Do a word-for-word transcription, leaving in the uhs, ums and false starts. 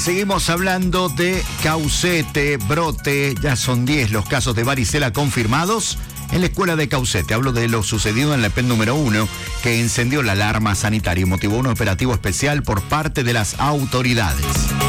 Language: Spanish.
seguimos hablando de Caucete, brote. Ya son diez los casos de varicela confirmados en la escuela de Caucete. Hablo de lo sucedido en la P E N número uno, que encendió la alarma sanitaria y motivó un operativo especial por parte de las autoridades.